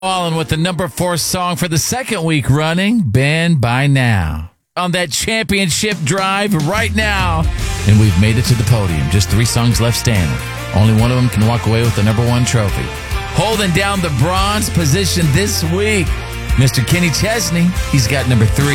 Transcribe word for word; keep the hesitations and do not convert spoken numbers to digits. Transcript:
Allen with the number four song for the second week running, Bend by Now. On that championship drive right now. And we've made it to the podium. Just three songs left standing. Only one of them can walk away with the number one trophy. Holding down the bronze position this week, Mister Kenny Chesney. He's got number three.